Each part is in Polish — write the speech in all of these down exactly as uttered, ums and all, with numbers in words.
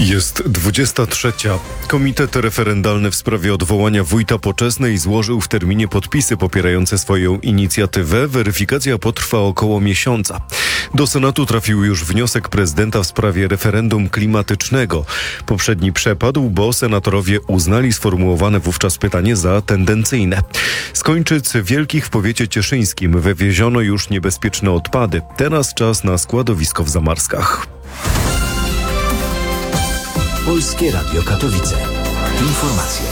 Jest dwudziesta trzecia. Komitet referendalny w sprawie odwołania wójta Poczesnej złożył w terminie podpisy popierające swoją inicjatywę. Weryfikacja potrwa około miesiąca. Do Senatu trafił już wniosek prezydenta w sprawie referendum klimatycznego. Poprzedni przepadł, bo senatorowie uznali sformułowane wówczas pytanie za tendencyjne. Z Kończyc Wielkich w powiecie cieszyńskim wywieziono już niebezpieczne odpady. Teraz czas na składowisko w Zamarskach. Polskie Radio Katowice. Informacje.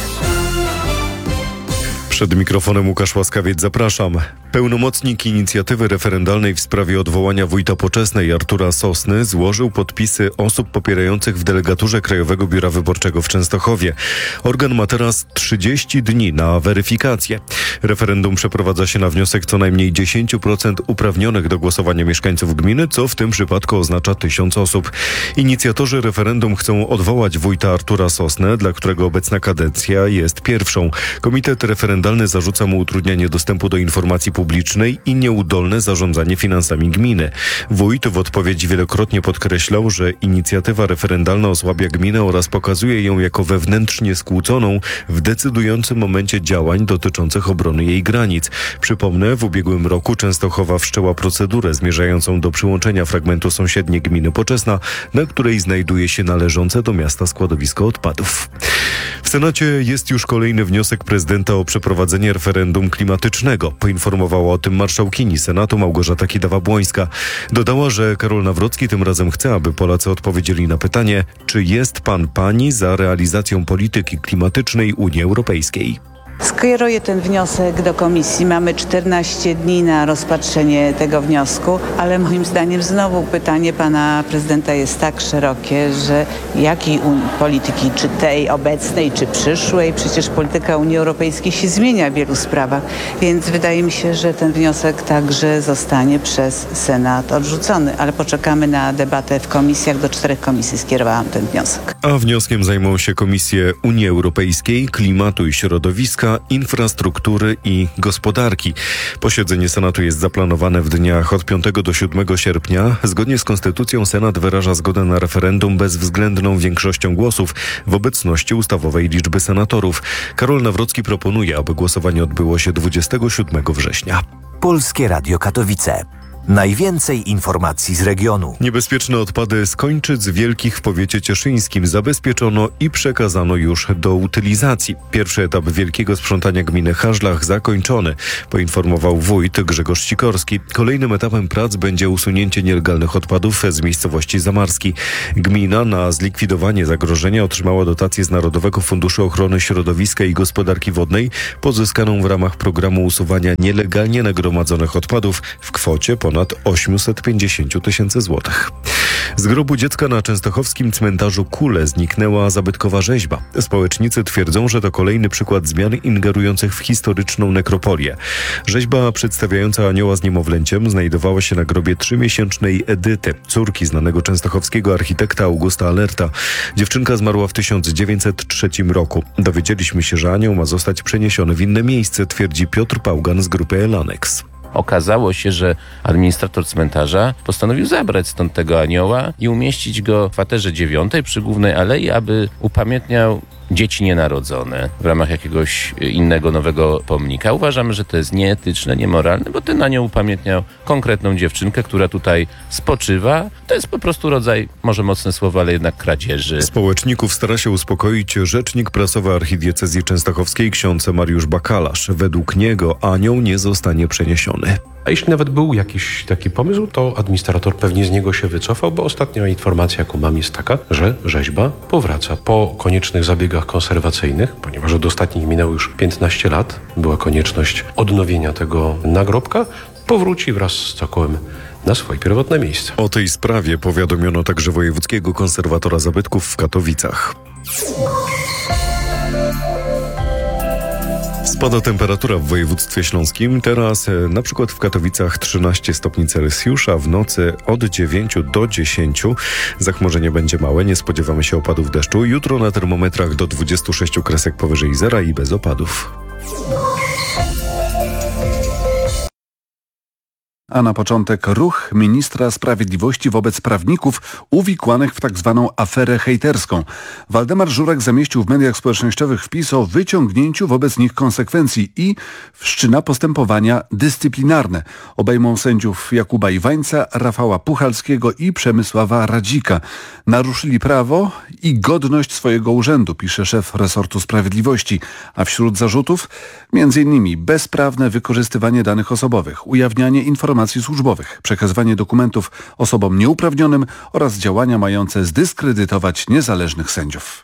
Przed mikrofonem Łukasz Łaskawiec, zapraszam. Pełnomocnik inicjatywy referendalnej w sprawie odwołania wójta Poczesnej Artura Sosny złożył podpisy osób popierających w delegaturze Krajowego Biura Wyborczego w Częstochowie. Organ ma teraz trzydzieści dni na weryfikację. Referendum przeprowadza się na wniosek co najmniej dziesięć procent uprawnionych do głosowania mieszkańców gminy, co w tym przypadku oznacza tysiąc osób. Inicjatorzy referendum chcą odwołać wójta Artura Sosnę, dla którego obecna kadencja jest pierwszą. Komitet referendalny zarzuca mu utrudnianie dostępu do informacji publicznej i nieudolne zarządzanie finansami gminy. Wójt w odpowiedzi wielokrotnie podkreślał, że inicjatywa referendalna osłabia gminę oraz pokazuje ją jako wewnętrznie skłóconą w decydującym momencie działań dotyczących obrony jej granic. Przypomnę, w ubiegłym roku Częstochowa wszczęła procedurę zmierzającą do przyłączenia fragmentu sąsiedniej gminy Poczesna, na której znajduje się należące do miasta składowisko odpadów. W Senacie jest już kolejny wniosek prezydenta o przeprowadzenie referendum klimatycznego. Poinformowała o tym marszałkini Senatu Małgorzata Kidawa-Błońska. Dodała, że Karol Nawrocki tym razem chce, aby Polacy odpowiedzieli na pytanie, czy jest pan pani za realizacją polityki klimatycznej Unii Europejskiej. Skieruję ten wniosek do komisji. Mamy czternaście dni na rozpatrzenie tego wniosku, ale moim zdaniem znowu pytanie pana prezydenta jest tak szerokie, że jakiej polityki, czy tej obecnej, czy przyszłej, przecież polityka Unii Europejskiej się zmienia w wielu sprawach, więc wydaje mi się, że ten wniosek także zostanie przez Senat odrzucony, ale poczekamy na debatę w komisjach. Do czterech komisji skierowałam ten wniosek. A wnioskiem zajmą się Komisje Unii Europejskiej, Klimatu i Środowiska, Infrastruktury i Gospodarki. Posiedzenie Senatu jest zaplanowane w dniach od piątego do siódmego sierpnia. Zgodnie z Konstytucją Senat wyraża zgodę na referendum bezwzględną większością głosów w obecności ustawowej liczby senatorów. Karol Nawrocki proponuje, aby głosowanie odbyło się dwudziestego siódmego września. Polskie Radio Katowice. Najwięcej informacji z regionu. Niebezpieczne odpady z Kończyc Wielkich w powiecie cieszyńskim zabezpieczono i przekazano już do utylizacji. Pierwszy etap wielkiego sprzątania gminy Haszlach zakończony, poinformował wójt Grzegorz Sikorski. Kolejnym etapem prac będzie usunięcie nielegalnych odpadów z miejscowości Zamarski. Gmina na zlikwidowanie zagrożenia otrzymała dotację z Narodowego Funduszu Ochrony Środowiska i Gospodarki Wodnej, pozyskaną w ramach programu usuwania nielegalnie nagromadzonych odpadów w kwocie ponad osiemset pięćdziesiąt tysięcy złotych. Z grobu dziecka na częstochowskim cmentarzu Kule zniknęła zabytkowa rzeźba. Społecznicy twierdzą, że to kolejny przykład zmian ingerujących w historyczną nekropolię. Rzeźba przedstawiająca anioła z niemowlęciem znajdowała się na grobie trzymiesięcznej Edyty, córki znanego częstochowskiego architekta Augusta Alerta. Dziewczynka zmarła w tysiąc dziewięćset trzecim roku. Dowiedzieliśmy się, że anioł ma zostać przeniesiony w inne miejsce, twierdzi Piotr Pałgan z grupy Elanex. Okazało się, że administrator cmentarza postanowił zabrać stąd tego anioła i umieścić go w kwaterze dziewiątej przy Głównej Alei, aby upamiętniał dzieci nienarodzone w ramach jakiegoś innego nowego pomnika. Uważamy, że to jest nieetyczne, niemoralne, bo ten anioł upamiętniał konkretną dziewczynkę, która tutaj spoczywa. To jest po prostu rodzaj, może mocne słowo, ale jednak kradzieży. Społeczników stara się uspokoić rzecznik prasowy archidiecezji częstochowskiej ksiądz Mariusz Bakalarz. Według niego anioł nie zostanie przeniesiony. A jeśli nawet był jakiś taki pomysł, to administrator pewnie z niego się wycofał, bo ostatnia informacja, jaką mam, jest taka, że rzeźba powraca po koniecznych zabiegach konserwacyjnych, ponieważ od ostatnich minęło już piętnaście lat, była konieczność odnowienia tego nagrobka, powróci wraz z cokołem na swoje pierwotne miejsce. O tej sprawie powiadomiono także wojewódzkiego konserwatora zabytków w Katowicach. Spada temperatura w województwie śląskim. Teraz na przykład w Katowicach trzynaście stopni Celsjusza, w nocy od dziewięciu do dziesięciu. Zachmurzenie będzie małe, nie spodziewamy się opadów deszczu. Jutro na termometrach do dwudziestu sześciu kresek powyżej zera i bez opadów. A na początek ruch ministra sprawiedliwości wobec prawników uwikłanych w tzw. aferę hejterską. Waldemar Żurek zamieścił w mediach społecznościowych wpis o wyciągnięciu wobec nich konsekwencji i wszczyna postępowania dyscyplinarne. Obejmą sędziów Jakuba Iwańca, Rafała Puchalskiego i Przemysława Radzika. Naruszyli prawo i godność swojego urzędu, pisze szef resortu sprawiedliwości. A wśród zarzutów między innymi bezprawne wykorzystywanie danych osobowych, ujawnianie informacji służbowych, przekazywanie dokumentów osobom nieuprawnionym oraz działania mające zdyskredytować niezależnych sędziów.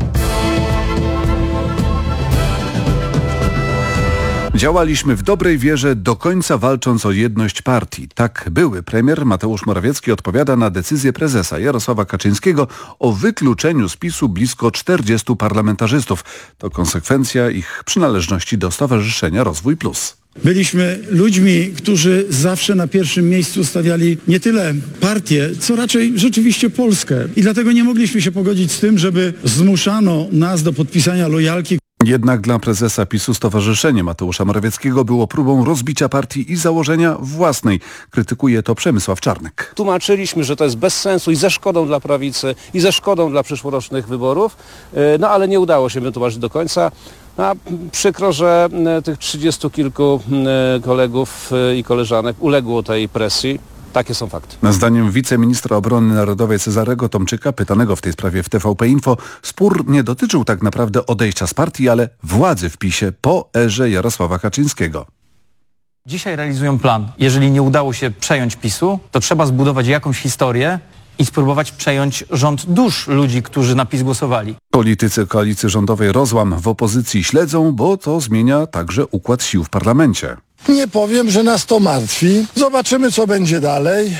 Działaliśmy w dobrej wierze, do końca walcząc o jedność partii. Tak były premier Mateusz Morawiecki odpowiada na decyzję prezesa Jarosława Kaczyńskiego o wykluczeniu z PiS-u blisko czterdziestu parlamentarzystów. To konsekwencja ich przynależności do Stowarzyszenia Rozwój Plus. Byliśmy ludźmi, którzy zawsze na pierwszym miejscu stawiali nie tyle partię, co raczej rzeczywiście Polskę. I dlatego nie mogliśmy się pogodzić z tym, żeby zmuszano nas do podpisania lojalki. Jednak dla prezesa PiS-u Stowarzyszenie Mateusza Morawieckiego było próbą rozbicia partii i założenia własnej. Krytykuje to Przemysław Czarnek. Tłumaczyliśmy, że to jest bez sensu i ze szkodą dla prawicy i ze szkodą dla przyszłorocznych wyborów, no ale nie udało się wytłumaczyć do końca. A przykro, że tych trzydziestu kilku kolegów i koleżanek uległo tej presji. Takie są fakty. Zdaniem wiceministra obrony narodowej Cezarego Tomczyka, pytanego w tej sprawie w T V P Info, spór nie dotyczył tak naprawdę odejścia z partii, ale władzy w PiS-ie po erze Jarosława Kaczyńskiego. Dzisiaj realizują plan. Jeżeli nie udało się przejąć PiS-u, to trzeba zbudować jakąś historię i spróbować przejąć rząd dusz ludzi, którzy na PiS głosowali. Politycy koalicji rządowej rozłam w opozycji śledzą, bo to zmienia także układ sił w parlamencie. Nie powiem, że nas to martwi. Zobaczymy, co będzie dalej.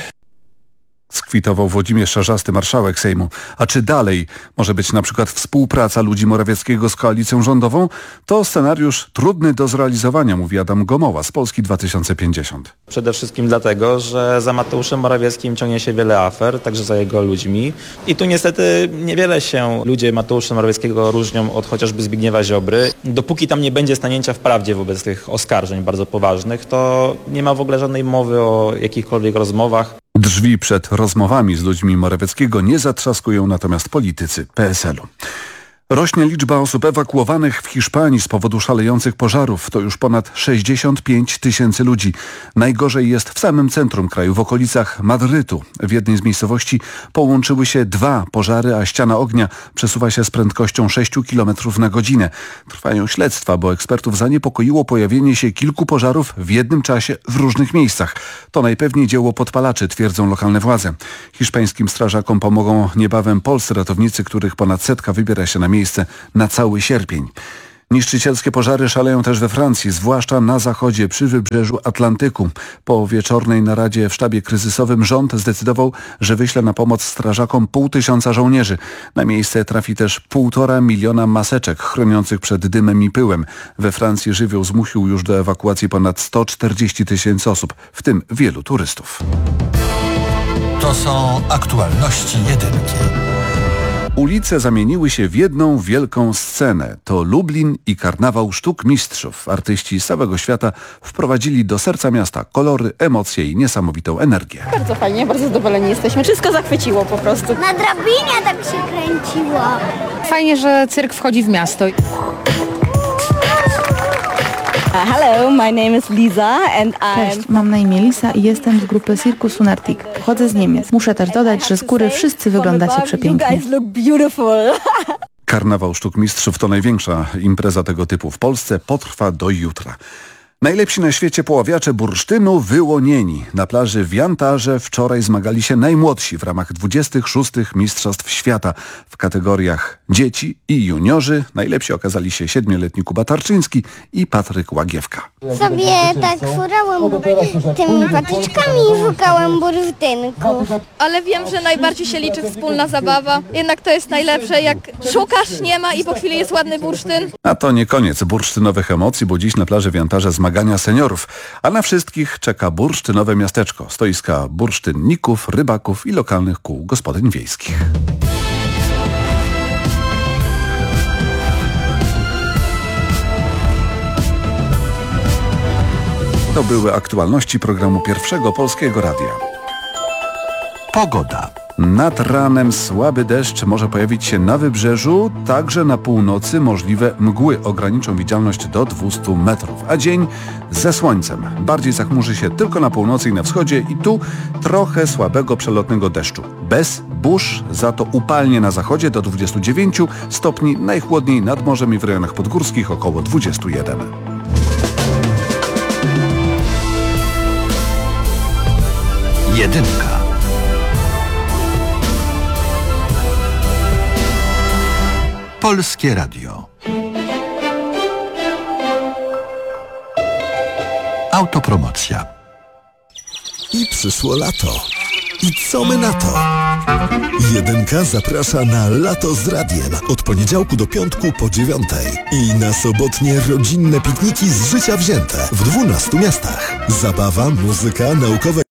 Skwitował Włodzimierz Czarzasty, marszałek Sejmu. A czy dalej może być na przykład współpraca ludzi Morawieckiego z koalicją rządową? To scenariusz trudny do zrealizowania, mówi Adam Gomoła z Polski dwa tysiące pięćdziesiąt. Przede wszystkim dlatego, że za Mateuszem Morawieckim ciągnie się wiele afer, także za jego ludźmi. I tu niestety niewiele się ludzie Mateusza Morawieckiego różnią od chociażby Zbigniewa Ziobry. Dopóki tam nie będzie stanięcia w prawdzie wobec tych oskarżeń bardzo poważnych, to nie ma w ogóle żadnej mowy o jakichkolwiek rozmowach. Drzwi przed rozmowami z ludźmi Morawieckiego nie zatrzaskują natomiast politycy P S L u. Rośnie liczba osób ewakuowanych w Hiszpanii z powodu szalejących pożarów. To już ponad sześćdziesiąt pięć tysięcy ludzi. Najgorzej jest w samym centrum kraju, w okolicach Madrytu. W jednej z miejscowości połączyły się dwa pożary, a ściana ognia przesuwa się z prędkością sześciu kilometrów na godzinę. Trwają śledztwa, bo ekspertów zaniepokoiło pojawienie się kilku pożarów w jednym czasie w różnych miejscach. To najpewniej dzieło podpalaczy, twierdzą lokalne władze. Hiszpańskim strażakom pomogą niebawem polscy ratownicy, których ponad setka wybiera się na miejsce na cały sierpień. Niszczycielskie pożary szaleją też we Francji, zwłaszcza na zachodzie przy wybrzeżu Atlantyku. Po wieczornej naradzie w sztabie kryzysowym rząd zdecydował, że wyśle na pomoc strażakom pół tysiąca żołnierzy. Na miejsce trafi też półtora miliona maseczek chroniących przed dymem i pyłem. We Francji żywioł zmusił już do ewakuacji ponad sto czterdzieści tysięcy osób, w tym wielu turystów. To są aktualności jedynki. Ulice zamieniły się w jedną wielką scenę. To Lublin i karnawał sztuk mistrzów. Artyści z całego świata wprowadzili do serca miasta kolory, emocje i niesamowitą energię. Bardzo fajnie, bardzo zadowoleni jesteśmy. Wszystko zachwyciło po prostu. Na drabinie tak się kręciło. Fajnie, że cyrk wchodzi w miasto. Hello, my name is Lisa and I'm... Cześć, mam na imię Lisa i jestem z grupy Circus Sunartic. Pochodzę z Niemiec. Muszę też dodać, że z góry wszyscy wyglądacie przepięknie. Karnawał Sztuk Mistrzów to największa impreza tego typu w Polsce. Potrwa do jutra. Najlepsi na świecie poławiacze bursztynu wyłonieni. Na plaży w Jantarze wczoraj zmagali się najmłodsi w ramach dwudziestych szóstych Mistrzostw Świata. W kategoriach dzieci i juniorzy najlepsi okazali się siedmioletni Kuba Tarczyński i Patryk Łagiewka. Sobie tak furałem tymi patyczkami i szukałem bursztynku. Ale wiem, że najbardziej się liczy wspólna zabawa. Jednak to jest najlepsze, jak szukasz, nie ma i po chwili jest ładny bursztyn. A to nie koniec bursztynowych emocji, bo dziś na plaży w Jantarze zmagania seniorów. A na wszystkich czeka bursztynowe miasteczko. Stoiska bursztynników, rybaków i lokalnych kół gospodyń wiejskich. To były aktualności programu Pierwszego Polskiego Radia. Pogoda. Nad ranem słaby deszcz może pojawić się na wybrzeżu, także na północy możliwe mgły ograniczą widzialność do dwieście metrów, a dzień ze słońcem. Bardziej zachmurzy się tylko na północy i na wschodzie i tu trochę słabego przelotnego deszczu. Bez burz, za to upalnie na zachodzie do dwudziestu dziewięciu stopni, najchłodniej nad morzem i w rejonach podgórskich około dwudziestu jeden. Jedynka. Polskie Radio. Autopromocja. I przyszło lato. I co my na to? Jedynka zaprasza na Lato z Radiem od poniedziałku do piątku po dziewiątej i na sobotnie rodzinne pikniki z życia wzięte w dwunastu miastach. Zabawa, muzyka, naukowe